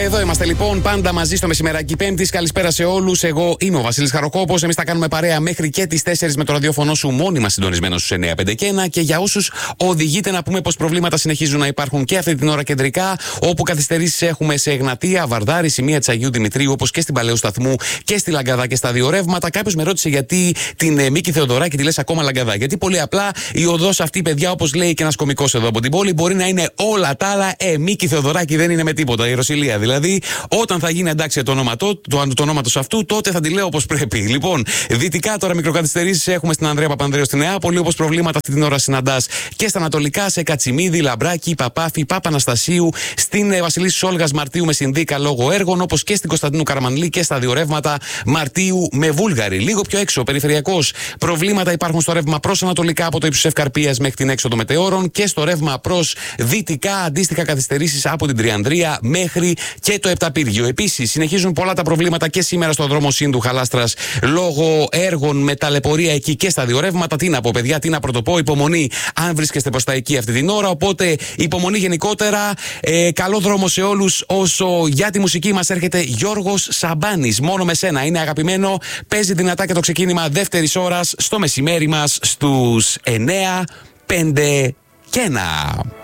Εδώ είμαστε λοιπόν, πάντα μαζί στο μεσημεράκι Πέμπτης. Καλησπέρα σε όλους. Εγώ είμαι ο Βασίλης Χαροκόπος. Εμείς θα κάνουμε παρέα μέχρι και τις 4 με το ραδιόφωνο σου, μόνιμα συντονισμένο στους 9, 5 και 1. Και για όσους οδηγείτε, να πούμε πως προβλήματα συνεχίζουν να υπάρχουν και αυτή την ώρα κεντρικά, όπου καθυστερήσεις έχουμε σε Εγνατία, Βαρδάρη, σημεία της Αγίου Δημητρίου, όπως και στην Παλαιού Σταθμού και στη Λαγκαδά και στα δύο ρεύματα. Κάποιος με ρώτησε γιατί την Μίκη Θεοδωράκη τη λες ακόμα Λαγκαδά. Γιατί πολύ απλά η οδός αυτή, παιδιά, όπως λέει και ένας κωμικός εδώ από την πόλη, μπορεί να είναι όλα τα άλλα. Μίκη Θεοδωράκη δεν είναι με τίποτα. Η Ρωσιλία δηλαδή, όταν θα γίνει εντάξει το ονόματος αυτού, τότε θα τη λέω όπως πρέπει. Λοιπόν, δυτικά τώρα μικροκαθυστερήσεις έχουμε στην Ανδρέα Παπανδρέου στη Νεάπολη, όπως προβλήματα αυτή την ώρα συναντάς και στα ανατολικά, σε Κατσιμίδη, Λαμπράκη, Παπάφη, Παπαναστασίου, στην Βασιλίσσης Όλγας Μαρτίου με συνδίκα λόγω έργων, όπως και στην Κωνσταντίνου Καραμανλή και στα δύο ρεύματα Μαρτίου με Βούλγαρη. Λίγο πιο έξω, περιφερειακός, προβλήματα υπάρχουν στο ρεύμα προς ανατολικά από το ύψος Ευκαρπίας μέχρι την έξοδο Μετεώρων και στο ρεύμα προς δυτικά, αντίστοιχα καθυστερήσεις από την Τριανδρία μέχρι και το Επταπύργιο. Επίσης, συνεχίζουν πολλά τα προβλήματα και σήμερα στο δρόμο Σύνδου Χαλάστρας λόγω έργων με ταλαιπωρία εκεί και στα δύο ρεύματα. Τι να πω, παιδιά, τι να πρωτοπώ. Υπομονή αν βρίσκεστε προς τα εκεί αυτή την ώρα. Οπότε, υπομονή γενικότερα. Καλό δρόμο σε όλους. Όσο για τη μουσική μας έρχεται Γιώργος Σαμπάνης. Μόνο με σένα. Είναι αγαπημένο. Παίζει δυνατά και το ξεκίνημα δεύτερης ώρας στο μεσημέρι μας στους 9, 5 και 1.